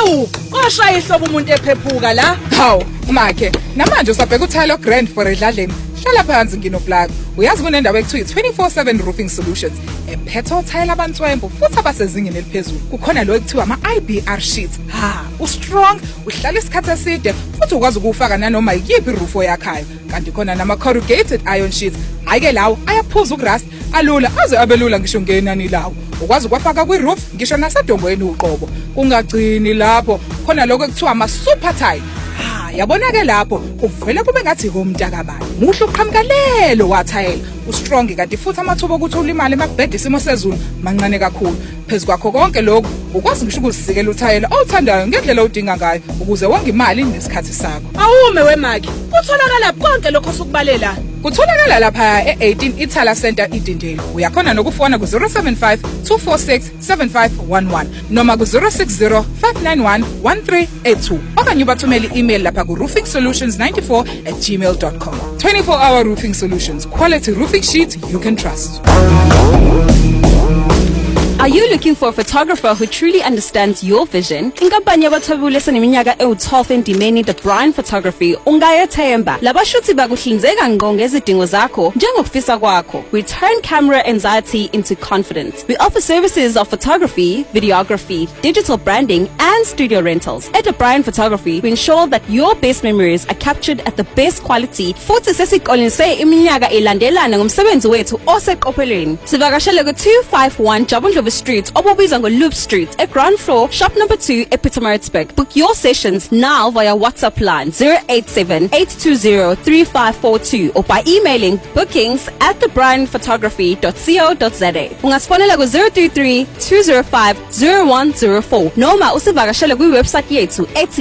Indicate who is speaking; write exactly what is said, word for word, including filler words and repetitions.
Speaker 1: Hawu, koshaya ihlobo umuntu ephephuka la.
Speaker 2: Hawu, umakhe, namanje usabheka uThayilo Grand for edladleni. Hlala phansi nginoplug. Uyazi kunendawo ekuthiwa twenty-four seven Roofing Solutions. Ephethe othayela abantswembu futhi abasezingeni eliphezulu. Kukhona lo ekuthiwa ama-I B R sheets. Ha, ustrong, uhlala isikhathi eside futhi ukwazi ukufaka nanoma yiphi iroof oyakhayo. Kanti khona nama-corrugated iron sheets. Ayike lawo ayaphuza ukurust, alula aze abelula ngisho ngenani lawo. Ukwazi ukwafaka kwi-roof ngisho nasedongweni uqobo. Kungagcini lapho, khona lokho ekuthiwa ama-super tile. Yabona ke lapho uvela kube ngathi komntakabani muhle uqhamukalelo wathayela ustrong kanti futhi amathuba ukuthi ulimale makubhede isimo sezulu mancane kakhulu phezukwakho konke lokho ukwazi ngisho ukusikela uthayela awuthandayo ngendlela odinga ngayo ukuze wonge imali nesikhathi sakho
Speaker 1: awume wemakhe kutholakala konke lokho sokubalela
Speaker 2: kutholakala lapha e-eighteen Ithala Center Idindele uyakhona nokufona ku zero seven five two four six seven five one one noma ku zero six zero five nine one one three eight two okanye ubathumele i-email lapha ku roofing solutions ninety-four at gmail dot com. twenty-four hour Roofing Solutions, quality roofing sheets you can trust.
Speaker 3: Are you looking for a photographer who truly understands your vision? Inkampani yabathwebuli eseneminyaka ewu-twelve endimeni The Brian Photography ungayethemba. Labashuthi bakuhlinzeka ngqo ngezidingo zakho njengokufisa kwakho. We turn camera anxiety into confidence. We offer services of photography, videography, digital branding and studio rentals. At The Brian Photography, we ensure that your best memories are captured at the best quality. Futhi sesiqolise iminyaka elandelana ngomsebenzi wethu oseqophelweni. Sivakashele ku two fifty-one Jabundlovu Street, obubizwa ngo-Loop Street, at ground floor, shop number two, Epitomarisburg. Book your sessions now via WhatsApp line zero eight seven, eight two zero, three five four two or by emailing bookings at the brian photography dot co dot za. Ungasfonela ku zero three three, two zero five, zero one zero four noma usivakashele kwi-website yethu ethi